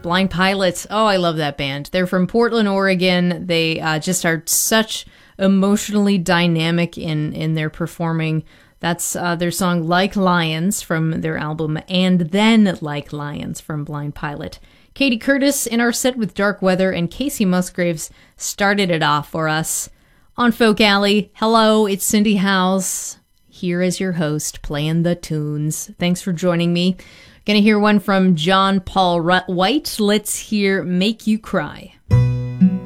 Blind Pilots. Oh, I love that band. They're from Portland, Oregon. They just are such emotionally dynamic in their performing. That's their song Like Lions from their album And Then Like Lions from Blind Pilot. Katie Curtis in our set with Dark Weather, and Casey Musgraves started it off for us on Folk Alley. Hello, it's Cindy Howes here as your host, playing the tunes. Thanks for joining me. Gonna hear one from John Paul White. Let's hear Make You Cry.